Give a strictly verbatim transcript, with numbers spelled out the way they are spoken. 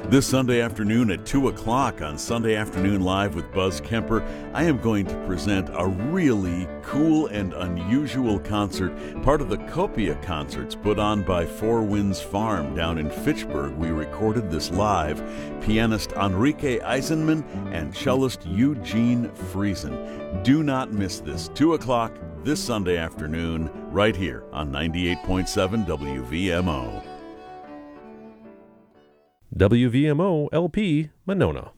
This Sunday afternoon at two o'clock on Sunday Afternoon Live with Buzz Kemper, I am going to present a really cool and unusual concert, part of the Copia concerts put on by Four Winds Farm down in Fitchburg. We recorded this live. Pianist Enrique Eisenman and cellist Eugene Friesen. Do not miss this. two o'clock this Sunday afternoon, right here on ninety-eight point seven W V M O. W V M O L P Monona.